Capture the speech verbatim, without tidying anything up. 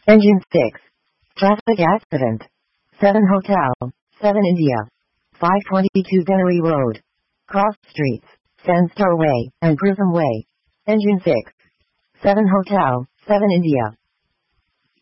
Engine six. Traffic accident. seven Hotel, seven India. five twenty-two Dennery Road. Cross streets, Sandstar Way, and Prism Way. Engine six. seven Hotel, seven India.